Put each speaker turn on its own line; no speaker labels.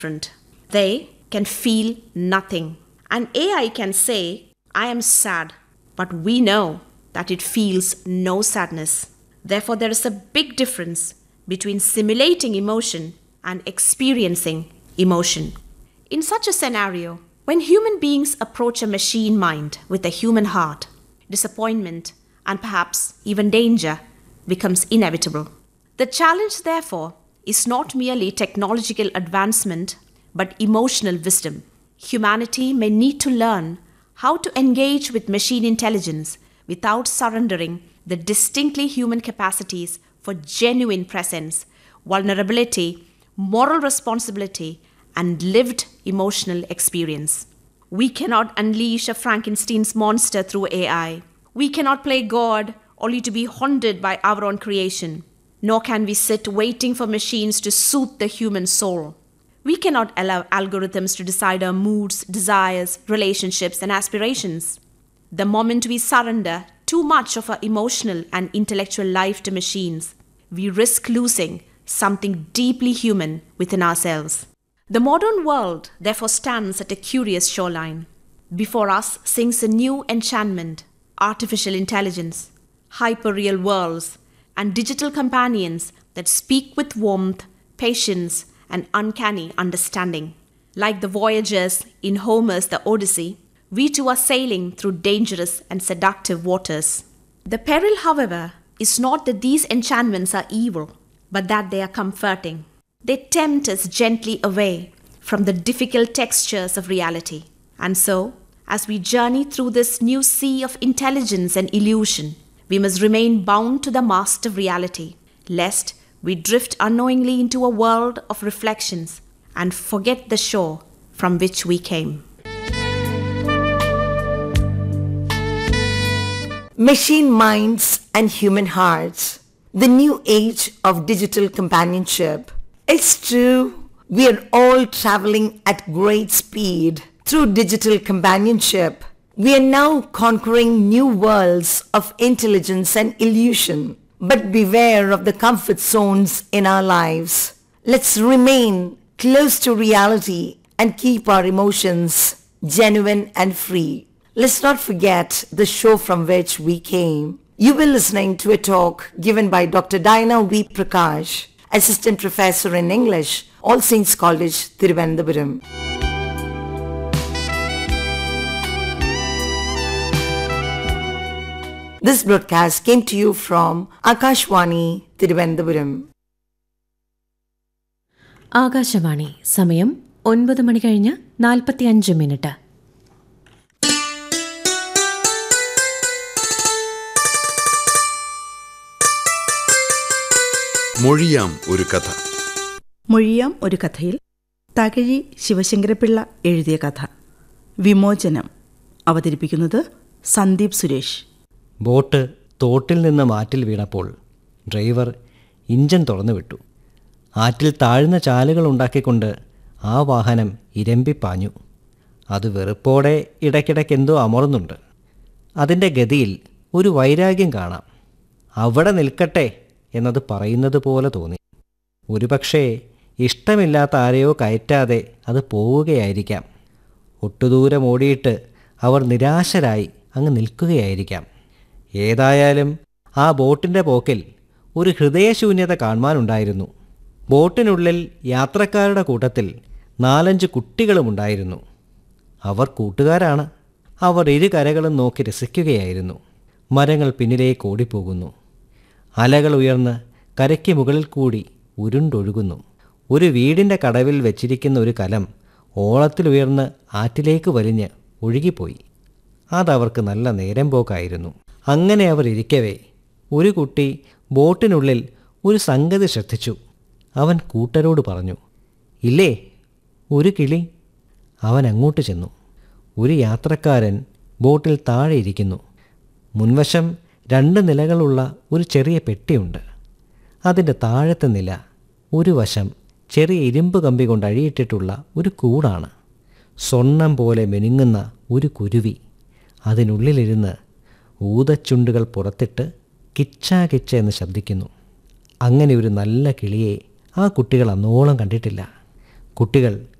different. They can feel nothing. An AI can say, I am sad, but we know that it feels no sadness. Therefore, there is a big difference between simulating emotion and experiencing emotion. In such a scenario, when human beings approach a machine mind with a human heart, disappointment and perhaps even danger becomes inevitable. The challenge, therefore, is not merely technological advancement but emotional wisdom. Humanity may need to learn how to engage with machine intelligence without surrendering the distinctly human capacities for genuine presence, vulnerability, moral responsibility, and lived emotional experience. We cannot unleash a Frankenstein's monster through AI. We cannot play God only to be haunted by our own creation. Nor can we sit waiting for machines to soothe the human soul. We cannot allow algorithms to decide our moods, desires, relationships, and aspirations. The moment we surrender too much of our emotional and intellectual life to machines, we risk losing something deeply human within ourselves. The modern world, therefore, stands at a curious shoreline. Before us sings a new enchantment, artificial intelligence, hyperreal worlds, and digital companions that speak with warmth, patience, and uncanny understanding. Like the voyagers in Homer's The Odyssey, we too are sailing through dangerous and seductive waters. The peril, however, is not that these enchantments are evil, but that they are comforting. They tempt us gently away from the difficult textures of reality. And so, as we journey through this new sea of intelligence and illusion, we must remain bound to the mast of reality, lest we drift unknowingly into a world of reflections and forget the shore from which we came.
Machine minds and human hearts. The new age of digital companionship. It's true, we are all traveling at great speed through digital companionship. We are now conquering new worlds of intelligence and illusion. But beware of the comfort zones in our lives. Let's remain close to reality and keep our emotions genuine and free. Let's not forget the shore from which we came. You were listening to a talk given by Dr. Diana V. Prakash, Assistant Professor in English, All Saints College, Thiruvananthapuram. This broadcast came to you from Akashwani, Thiruvananthapuram.
Akashvani സമയം 9:45
മൊഴിയാം ഒരു കഥ.
മൊഴിയാം ഒരു കഥയിൽ തകഴി ശിവശങ്കരപിള്ള എഴുതിയ കഥ വിമോചനം. അവതരിപ്പിക്കുന്നത് Sandeep Suresh.
Boat തോട്ടിൽ നിന്ന് ആറ്റിൽ വീണപ്പോൾ ഡ്രൈവർ ഇഞ്ചൻ തുറന്നു വിട്ടു. ആറ്റിൽ താഴ്ന്ന ചാലുകൾ ഉണ്ടാക്കിക്കൊണ്ട് ആ വാഹനം ഇരമ്പിപ്പാഞ്ഞു. അത് വെറുപ്പോടെ ഇടയ്ക്കിടയ്ക്കെന്തോ അമർന്നുണ്ട്. അതിൻ്റെ ഗതിയിൽ ഒരു വൈരാഗ്യം കാണാം. അവിടെ നിൽക്കട്ടെ എന്നത് പറയുന്നത് പോലെ തോന്നി. ഒരുപക്ഷേ ഇഷ്ടമില്ലാത്ത ആരെയോ കയറ്റാതെ അത് പോവുകയായിരിക്കാം. ഒട്ടുദൂരം ഓടിയിട്ട് അവർ നിരാശരായി അങ്ങ് നിൽക്കുകയായിരിക്കാം. ഏതായാലും ആ ബോട്ടിൻ്റെ പോക്കിൽ ഒരു ഹൃദയശൂന്യത കാണുവാനുണ്ടായിരുന്നു. ബോട്ടിനുള്ളിൽ യാത്രക്കാരുടെ കൂട്ടത്തിൽ 4-5 കുട്ടികളുമുണ്ടായിരുന്നു. അവർ കൂട്ടുകാരാണ്. അവർ ഇരു കരകളും നോക്കി രസിക്കുകയായിരുന്നു. മരങ്ങൾ പിന്നിലേക്ക് ഓടിപ്പോകുന്നു. അലകൾ ഉയർന്ന് കരയ്ക്ക് മുകളിൽ കൂടി ഉരുണ്ടൊഴുകുന്നു. ഒരു വീടിൻ്റെ കടവിൽ വെച്ചിരിക്കുന്ന ഒരു കലം ഓളത്തിലുയർന്ന് ആറ്റിലേക്ക് വലിഞ്ഞ് ഒഴുകിപ്പോയി. അതവർക്ക് നല്ല നേരം പോക്കായിരുന്നു. അങ്ങനെ അവർ ഇരിക്കവേ ഒരു കുട്ടി ബോട്ടിനുള്ളിൽ ഒരു സംഗതി ശ്രദ്ധിച്ചു. അവൻ കൂട്ടരോട് പറഞ്ഞു, ഇല്ലേ ഒരു കിളി. അവൻ അങ്ങോട്ട് ചെന്നു. ഒരു യാത്രക്കാരൻ ബോട്ടിൽ താഴെ ഇരിക്കുന്നു. മുൻവശം 2 നിലകളുള്ള ഒരു ചെറിയ പെട്ടിയുണ്ട്. അതിൻ്റെ താഴത്തെ നില ഒരു വശം ചെറിയ ഇരുമ്പ് കമ്പി കൊണ്ട് അഴിയിട്ടിട്ടുള്ള ഒരു കൂടാണ്. സ്വർണം പോലെ മെനുങ്ങുന്ന ഒരു കുരുവി അതിനുള്ളിലിരുന്ന് ഊതച്ചുണ്ടുകൾ പുറത്തിട്ട് കിച്ചാ കിച്ച എന്ന് ശബ്ദിക്കുന്നു. അങ്ങനെ ഒരു നല്ല കിളിയെ ആ കുട്ടികൾ അന്നോളം കണ്ടിട്ടില്ല. കുട്ടികൾ